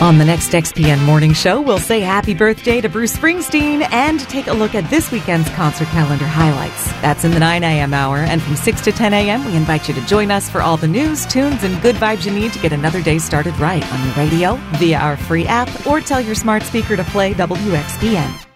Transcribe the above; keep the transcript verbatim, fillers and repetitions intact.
On the next X P N Morning Show, we'll say happy birthday to Bruce Springsteen and take a look at this weekend's concert calendar highlights. That's in the nine a.m. hour, and from six to ten a.m., we invite you to join us for all the news, tunes, and good vibes you need to get another day started right on your radio, via our free app, or tell your smart speaker to play W X P N.